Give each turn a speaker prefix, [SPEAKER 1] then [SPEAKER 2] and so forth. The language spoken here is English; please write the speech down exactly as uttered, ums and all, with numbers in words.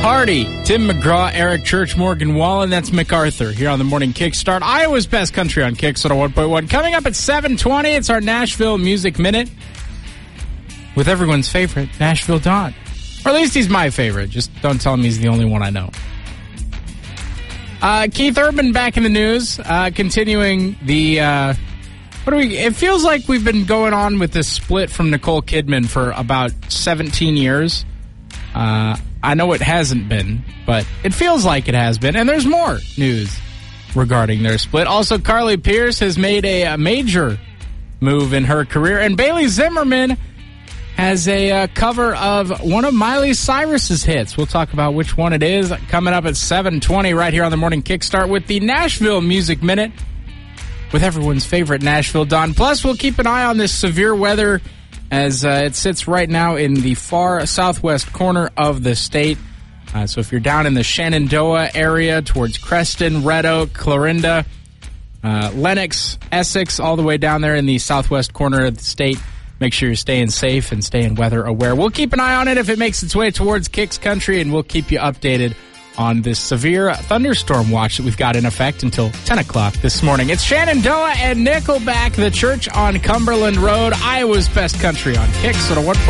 [SPEAKER 1] Party. Tim McGraw, Eric Church, Morgan Wallen. That's MacArthur here on the Morning Kickstart. Iowa's best country on Kickstart one point one. Coming up at seven twenty, it's our Nashville Music Minute with everyone's favorite, Nashville Don. Or at least he's my favorite. Just don't tell him he's the only one I know. Uh, Keith Urban back in the news, uh, continuing the... Uh, what do we? It feels like we've been going on with this split from Nicole Kidman for about seventeen years. Uh... I know it hasn't been, but it feels like it has been. And there's more news regarding their split. Also, Carly Pearce has made a, a major move in her career. And Bailey Zimmerman has a uh, cover of one of Miley Cyrus's hits. We'll talk about which one it is coming up at seven twenty right here on the Morning Kickstart with the Nashville Music Minute with everyone's favorite Nashville Don. Plus, we'll keep an eye on this severe weather as uh, it sits right now in the far southwest corner of the state. Uh, so if you're down in the Shenandoah area towards Creston, Red Oak, Clarinda, uh, Lenox, Essex, all the way down there in the southwest corner of the state, make sure you're staying safe and staying weather aware. We'll keep an eye on it if it makes its way towards Kicks Country, and we'll keep you updated on this severe thunderstorm watch that we've got in effect until ten o'clock this morning. It's Shenandoah and Nickelback, The Church on Cumberland Road, Iowa's best country on Kicks at a one.